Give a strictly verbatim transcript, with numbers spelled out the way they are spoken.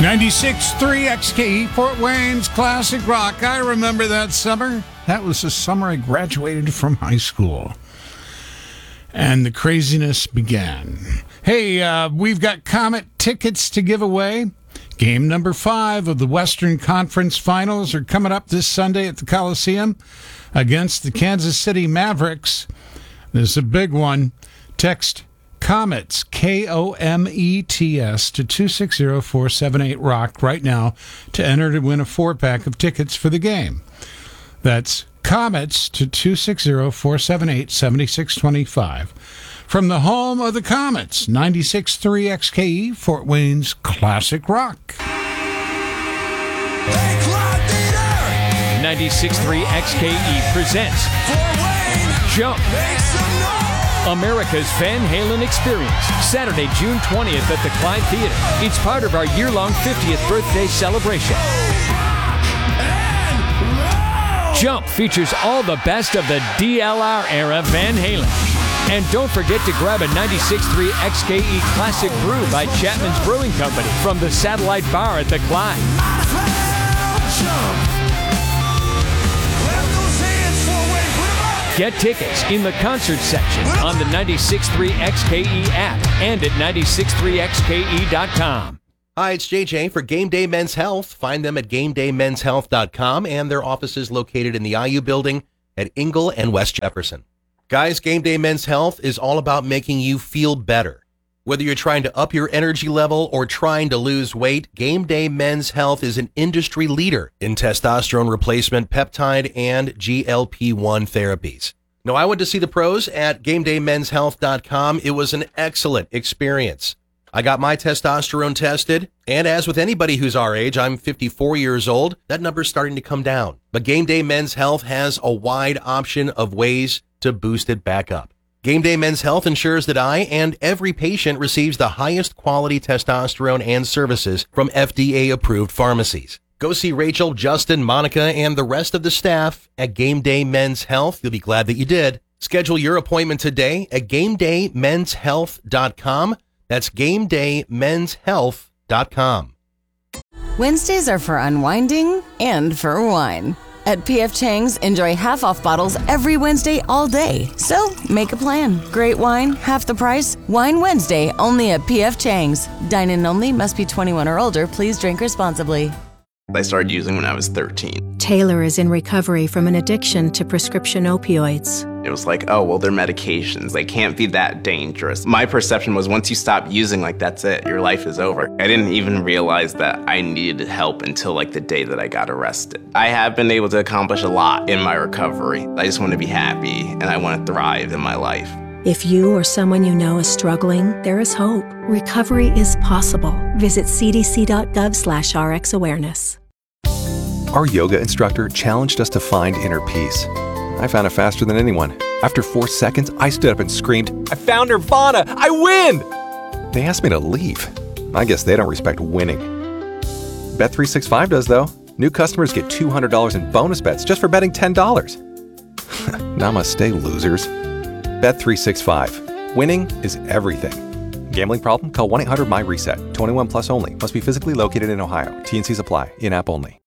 ninety-six point three X K E, Fort Wayne's Classic Rock. I remember that summer. That was the summer I graduated from high school. And the craziness began. Hey, uh, we've got Comet tickets to give away. Game number five of the Western Conference Finals are coming up this Sunday at the Coliseum against the Kansas City Mavericks. This is a big one. Text Comets, K O M E T S, to two six zero four seven eight rock right now to enter to win a four-pack of tickets for the game. That's Comets to two six zero four seven eight seven six two five. From the home of the Comets, ninety-six point three X K E, Fort Wayne's Classic Rock. ninety-six point three X K E presents Jump, America's Van Halen experience, Saturday, June twentieth at the Clyde Theater. It's part of our year-long fiftieth birthday celebration. Jump features all the best of the D L R era Van Halen. And don't forget to grab a ninety-six point three X K E Classic Brew by Chapman's Brewing Company from the Satellite Bar at the Clyde. Get tickets in the concert section on the ninety-six point three X K E app and at ninety-six point three X K E dot com. Hi, it's J J for Game Day Men's Health. Find them at game day men's health dot com and their offices located in the I U building at Ingle and West Jefferson. Guys, Game Day Men's Health is all about making you feel better. Whether you're trying to up your energy level or trying to lose weight, Game Day Men's Health is an industry leader in testosterone replacement, peptide, and G L P one therapies. Now, I went to see the pros at game day men's health dot com. It was an excellent experience. I got my testosterone tested, and as with anybody who's our age, I'm fifty-four years old, that number's starting to come down. But Game Day Men's Health has a wide option of ways to boost it back up. Game Day Men's Health ensures that I and every patient receives the highest quality testosterone and services from F D A-approved pharmacies. Go see Rachel, Justin, Monica, and the rest of the staff at Game Day Men's Health. You'll be glad that you did. Schedule your appointment today at game day men's health dot com. That's game day men's health dot com. Wednesdays are for unwinding and for wine. At P F Chang's, enjoy half-off bottles every Wednesday all day. So, make a plan. Great wine, half the price. Wine Wednesday, only at P F Chang's. Dine-in only, must be twenty-one or older. Please drink responsibly. I started using when I was thirteen. Taylor is in recovery from an addiction to prescription opioids. It was like, oh, well, they're medications. They can't be that dangerous. My perception was once you stop using, like, that's it. Your life is over. I didn't even realize that I needed help until, like, the day that I got arrested. I have been able to accomplish a lot in my recovery. I just want to be happy, and I want to thrive in my life. If you or someone you know is struggling, there is hope. Recovery is possible. Visit c d c dot gov slash r x awareness. Our yoga instructor challenged us to find inner peace. I found it faster than anyone. After four seconds, I stood up and screamed, "I found Nirvana! I win!" They asked me to leave. I guess they don't respect winning. Bet three sixty-five does, though. New customers get two hundred dollars in bonus bets just for betting ten dollars. Namaste, losers. Bet three sixty-five. Winning is everything. Gambling problem? Call one eight hundred my reset. twenty-one plus only. Must be physically located in Ohio. T and Cs apply. In-app only.